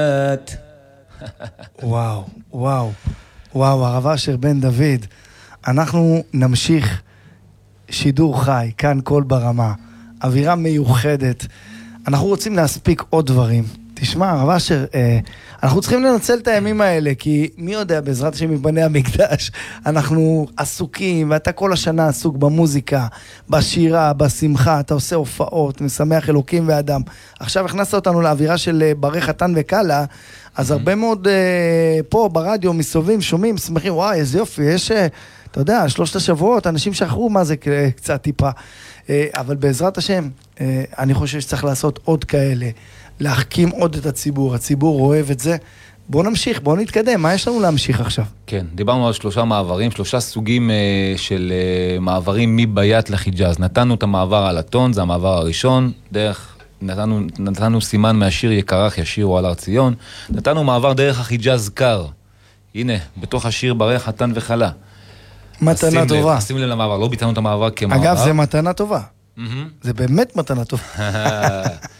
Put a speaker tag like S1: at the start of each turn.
S1: וואו, וואו, וואו, הרב אשר בן דוד, אנחנו נמשיך שידור חי, כאן קול ברמה, אווירה מיוחדת, אנחנו רוצים להספיק עוד דברים. תשמע, הרב אשר, אנחנו צריכים לנצל את הימים האלה, כי מי יודע, בעזרת השם מבני המקדש, אנחנו עסוקים, ואתה כל השנה עסוק במוזיקה, בשירה, בשמחה, אתה עושה הופעות, משמח אלוקים ואדם. עכשיו הכנסת אותנו לאווירה של ברך חתן וכלה, אז הרבה מאוד פה ברדיו מסובבים, שומעים, שמחים, וואי, איזה יופי, יש, אתה יודע, 3 השבועות, אנשים שכחו מה זה קצת טיפה. אבל בעזרת השם, אני חושב שצריך לעשות עוד כאלה, להחכים עוד את הציבור, הציבור אוהב את זה. בואו נמשיך, בואו נתקדם, מה יש לנו להמשיך עכשיו?
S2: כן, דיברנו על 3 מעברים, 3 סוגים של מעברים מביית לחיג'אז. נתנו את המעבר על הטון, זה המעבר הראשון, נתנו סימן מהשיר יקרח ישירו על הר ציון, נתנו מעבר דרך החיג'אז קר. הנה, בתוך השיר ברך חתן וכלה.
S1: מתנה טובה.
S2: שים לב למעבר, לא ביטלנו את המעבר כמעבר.
S1: אגב, זה מתנה טובה. זה באמת מתנה טובה.